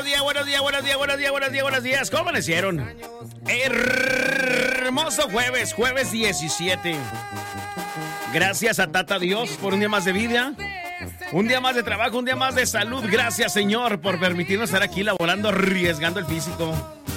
días, buenos días, buenos días, buenos días, buenos días, buenos días. ¿Cómo amanecieron? Hermoso jueves, jueves 17. Gracias a Tata Dios por un día más de vida, un día más de trabajo, un día más de salud. Gracias, Señor, por permitirnos estar aquí laborando, arriesgando el físico.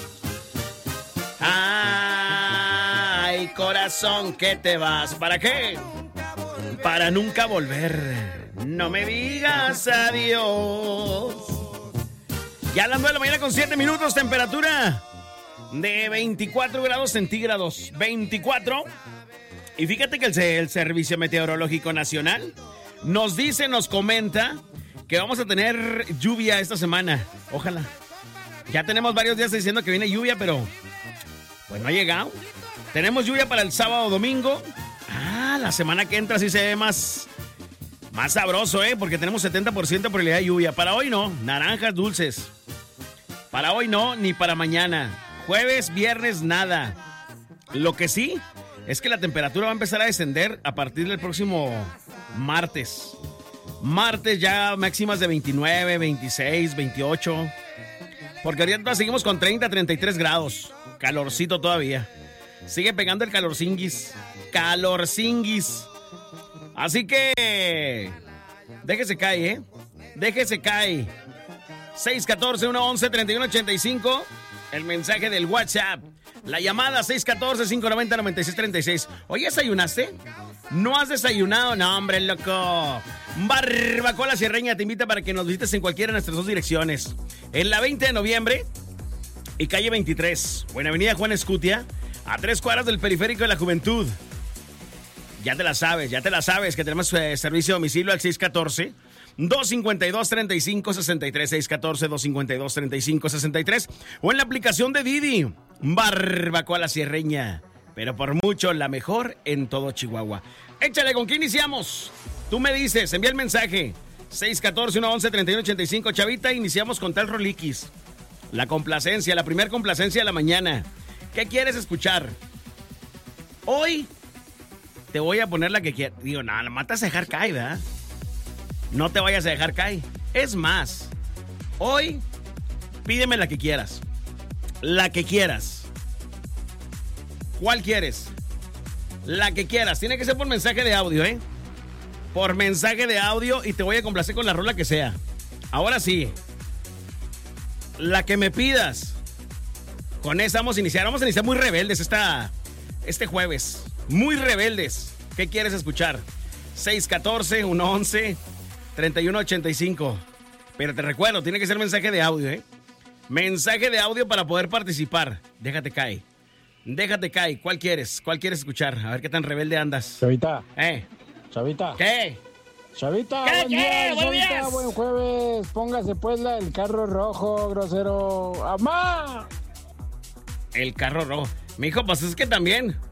Ay, corazón, que te vas. ¿Para qué? Para nunca volver. No me digas adiós. Ya a las 9 de la mañana con 7 minutos, temperatura de 24 grados centígrados. 24. Y fíjate que el Servicio Meteorológico Nacional nos dice, nos comenta que vamos a tener lluvia esta semana. Ojalá. Ya tenemos varios días diciendo que viene lluvia, pero pues no ha llegado. Tenemos lluvia para el sábado, domingo. La semana que entra sí se ve más sabroso, porque tenemos 70% de probabilidad de lluvia. Para hoy no, naranjas dulces. Para hoy no, ni para mañana. Jueves, viernes, nada. Lo que sí es que la temperatura va a empezar a descender a partir del próximo martes. Martes ya máximas de 29, 26, 28. Porque ahorita seguimos con 30, 33 grados. Calorcito todavía. Sigue pegando el calorcinguis. Calorcinguis. Así que déjese caer, Déjese caer. 614-111-3185. El mensaje del WhatsApp. La llamada 614-590-9636. Oye, ¿desayunaste? ¿No has desayunado? No, hombre, loco. Barbacoa La Sierreña te invita para que nos visites en cualquiera de nuestras dos direcciones. En la 20 de noviembre y calle 23. O en avenida Juan Escutia, a 3 cuadras del Periférico de la Juventud. Ya te la sabes, que tenemos servicio a domicilio al 614-252-3563, 614-252-3563, o en la aplicación de Didi, Barbacoa La Sierreña, pero por mucho la mejor en todo Chihuahua. Échale, ¿con qué iniciamos? Tú me dices, envía el mensaje, 614-111-3185, chavita, iniciamos con tal roliquis, la complacencia, la primer complacencia de la mañana. ¿Qué quieres escuchar? Hoy te voy a poner la que quieras. Digo, no, no matas a dejar caer, ¿verdad? No te vayas a dejar caer. Es más, hoy pídeme la que quieras. La que quieras. ¿Cuál quieres? La que quieras. Tiene que ser por mensaje de audio, Por mensaje de audio y te voy a complacer con la rola que sea. Ahora sí. La que me pidas. Con esa vamos a iniciar. Vamos a iniciar muy rebeldes este jueves. Muy rebeldes. ¿Qué quieres escuchar? 614-111-3185. Pero te recuerdo, tiene que ser mensaje de audio, Mensaje de audio para poder participar. Déjate caer. Déjate caer. ¿Cuál quieres? ¿Cuál quieres escuchar? A ver qué tan rebelde andas. Chavita. Chavita. ¿Qué? Chavita, ¿Qué? buen día, Buenos días. Chavita, buen jueves. Póngase pues el carro rojo, grosero. ¡Amá! El carro rojo. Mijo, pues es que también